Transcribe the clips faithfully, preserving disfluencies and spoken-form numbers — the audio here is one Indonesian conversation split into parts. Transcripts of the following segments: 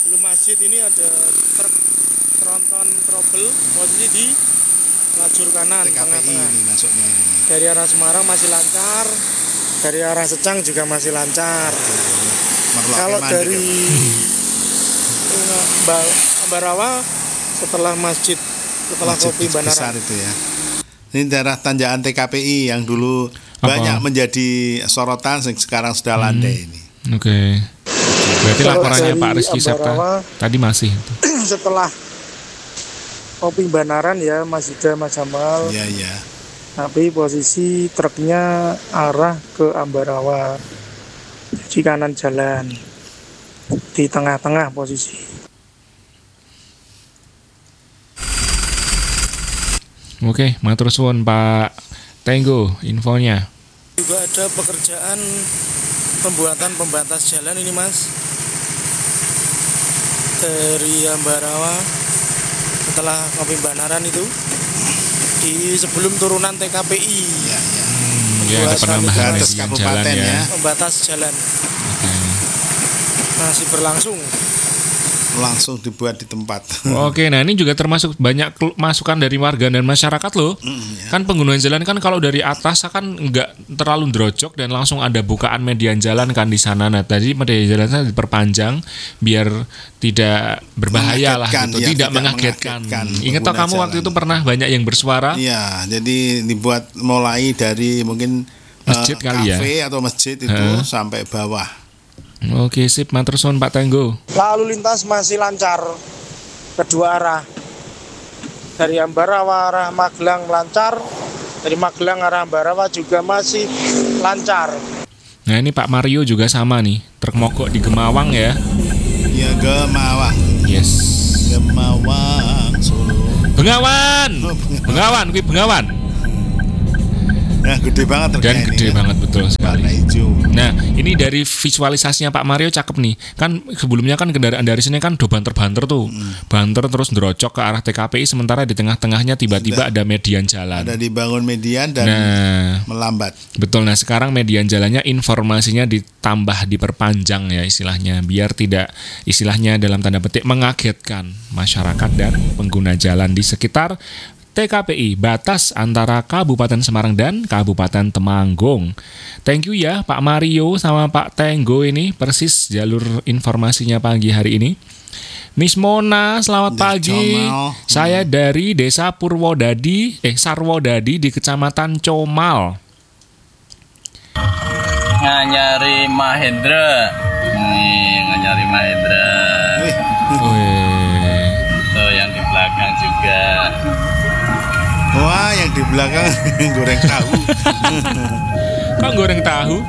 Sebelum masjid ini ada truk tronton trouble posisi di lajur kanan T K P I tengah-tengah. ini masuknya ini. Dari arah Semarang masih lancar, dari arah Secang juga masih lancar. Merloke Kalau mandek dari ya, Ba- Ambarawa setelah masjid, setelah Masjid Kopi besar Banaran. itu ya. Ini daerah tanjakan T K P I yang dulu Apa? banyak menjadi sorotan, sekarang sudah landai ini. Oke. Okay. Berarti Kalau laporannya dari Pak Rizky Septa Ambarawa, tadi masih itu. setelah Kopi Banaran ya Mas Yuda, Mas Jamal. Iya, iya. Tapi posisi truknya arah ke Ambarawa, di kanan jalan, di tengah-tengah posisi. Oke, matur suwun Pak Tenggo infonya. Juga ada pekerjaan pembuatan pembatas jalan ini Mas, dari Ambarawa setelah Kopi Banaran itu di sebelum turunan T K P I. Iya, iya. Hmm, ya ada Pembuatan penambahan batas median kabupaten jalan ya. ya. Pembatas jalan Oke. masih berlangsung. Langsung dibuat di tempat. Oke, nah ini juga termasuk banyak kel- masukan dari warga dan masyarakat loh. Mm, ya. Kan pengguna jalan kan kalau dari atas kan nggak terlalu drojok dan langsung ada bukaan median jalan kan di sana. Nah tadi median jalannya diperpanjang biar tidak berbahaya lah Mengagetkan, gitu, ya, tidak, tidak mengagetkan. mengagetkan Ingat toh pengguna kamu waktu jalan. itu pernah banyak yang bersuara. Iya, jadi dibuat mulai dari mungkin Masjid eh, kali ya? kafe atau masjid itu Heeh. sampai bawah. Oke sip, matur suwun Pak Tenggo. Lalu lintas masih lancar kedua arah. Dari Ambarawa arah Magelang lancar, dari Magelang arah Ambarawa juga masih lancar. Nah ini Pak Mario juga sama nih, truk mogok di Gemawang ya. Ya Gemawang, Yes. Gemawang Solo. Bengawan, Bengawan, kuwi Bengawan. Nah, gede banget Dan truknya gede ini, kan? banget betul Warna sekali. hijau. Nah, ini dari visualisasinya Pak Mario cakep nih. Kan sebelumnya kan kendaraan dari sini kan do banter-banter tuh. Banter terus ndrocok ke arah T K P I, sementara di tengah-tengahnya tiba-tiba ada median jalan. Ada dibangun median dan Nah, melambat. betul. Nah, sekarang median jalannya informasinya ditambah, diperpanjang ya istilahnya, biar tidak istilahnya dalam tanda petik mengagetkan masyarakat dan pengguna jalan di sekitar T K P I, batas antara Kabupaten Semarang dan Kabupaten Temanggung. Thank you ya Pak Mario sama Pak Tenggo, ini persis jalur informasinya pagi hari ini. Miss Mona, selamat Des pagi. Comal. Saya dari Desa Purwodadi, eh Sarwodadi di Kecamatan Comal. Nganyari Mahendra. Nih, nganyari Mahendra. Wih, Wih. Tuh yang di belakang juga. wah, yang di belakang goreng tahu. Kok goreng tahu?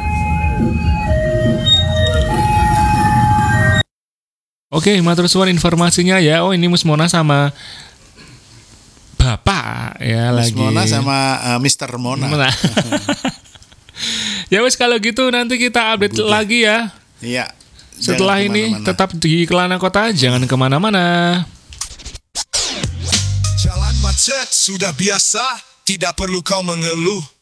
Oke, matur suwun informasinya ya. Oh, ini Musmona sama Bapak ya Miss lagi. Mona sama uh, Mister Mona. Mona. Ya wes kalau gitu nanti kita update Buddha. lagi ya. Iya. Setelah Jangan ini kemana-mana. tetap di Kelana Kota, jangan kemana-mana. Jalan macet sudah biasa, tidak perlu kau mengeluh.